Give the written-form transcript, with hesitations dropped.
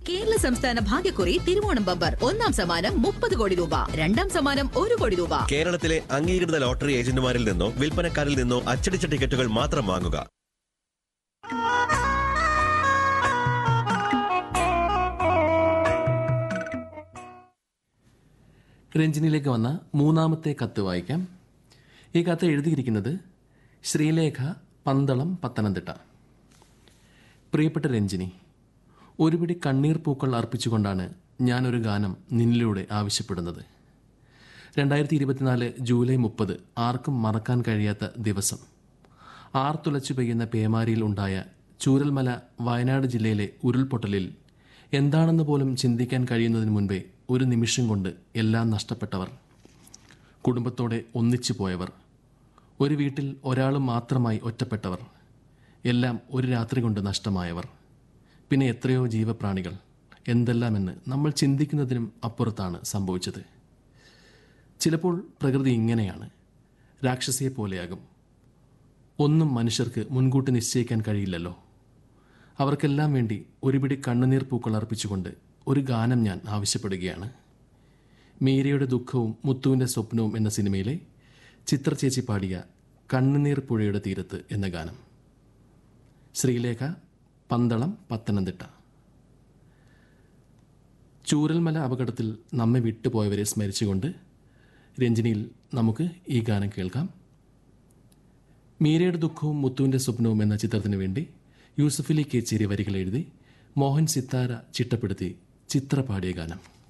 കേരള സംസ്ഥാന ഭാഗ്യക്കുറി തിരുവോണം ബമ്പർ. ഒന്നാം സമ്മാനം 30 കോടി രൂപ, രണ്ടാം സമ്മാനം 1 കോടി രൂപ. കേരളത്തിലെ അംഗീകൃത ലോട്ടറി ഏജന്റുമാരിൽ നിന്നോ വിൽപ്പനക്കാരിൽ നിന്നോ അച്ചടിച്ച ടിക്കറ്റുകൾ മാത്രം വാങ്ങുക. രഞ്ജിനിയിലേക്ക് വന്ന മൂന്നാമത്തെ കത്ത് വായിക്കാം. ഈ കത്ത് എഴുതിയിരിക്കുന്നത് ശ്രീലേഖ, പന്തളം, പത്തനംതിട്ട. പ്രിയപ്പെട്ട രഞ്ജിനി, ഒരുപിടി കണ്ണീർ പൂക്കൾ അർപ്പിച്ചുകൊണ്ടാണ് ഞാനൊരു ഗാനം നിന്നിലൂടെ ആവശ്യപ്പെടുന്നത്. 2024 ജൂലൈ 30 ആർക്കും മറക്കാൻ കഴിയാത്ത ദിവസം. ആർത്തുലച്ചു പെയ്യുന്ന പേമാരിയിൽ ഉണ്ടായ ചൂരൽമല വയനാട് ജില്ലയിലെ ഉരുൾപൊട്ടലിൽ എന്താണെന്ന് പോലും ചിന്തിക്കാൻ കഴിയുന്നതിന് മുൻപേ ഒരു നിമിഷം കൊണ്ട് എല്ലാം നഷ്ടപ്പെട്ടവർ, കുടുംബത്തോടെ ഒന്നിച്ചു പോയവർ, ഒരു വീട്ടിൽ ഒരാൾ മാത്രമായി ഒറ്റപ്പെട്ടവർ, എല്ലാം ഒരു രാത്രി കൊണ്ട് നഷ്ടമായവർ, പിന്നെ എത്രയോ ജീവപ്രാണികൾ, എന്തെല്ലാമെന്ന് നമ്മൾ ചിന്തിക്കുന്നതിനും അപ്പുറത്താണ് സംഭവിച്ചത്. ചിലപ്പോൾ പ്രകൃതി ഇങ്ങനെയാണ്, രാക്ഷസിയെ പോലെയാകും. ഒന്നും മനുഷ്യർക്ക് മുൻകൂട്ടി നിശ്ചയിക്കാൻ കഴിയില്ലല്ലോ. അവർക്കെല്ലാം വേണ്ടി ഒരുപിടി കണ്ണുനീർ പൂക്കൾ അർപ്പിച്ചുകൊണ്ട് ഒരു ഗാനം ഞാൻ ആവശ്യപ്പെടുകയാണ്. മീരയുടെ ദുഃഖവും മുത്തുവിൻ്റെ സ്വപ്നവും എന്ന സിനിമയിലെ ചിത്ര ചേച്ചി പാടിയ കണ്ണുനീർ പുഴയുടെ തീരത്ത് എന്ന ഗാനം. ശ്രീലേഖ, പന്തളം, പത്തനംതിട്ട. ചൂരൽമല അപകടത്തിൽ നമ്മെ വിട്ടുപോയവരെ സ്മരിച്ചുകൊണ്ട് രഞ്ജിനിയിൽ നമുക്ക് ഈ ഗാനം കേൾക്കാം. മീരയുടെ ദുഃഖവും മുത്തുവിൻ്റെ സ്വപ്നവും എന്ന ചിത്രത്തിനു വേണ്ടി യൂസഫലി കേച്ചേരി വരികൾ എഴുതി മോഹൻ സിത്താര ചിട്ടപ്പെടുത്തി ചിത്ര പാടിയ ഗാനം.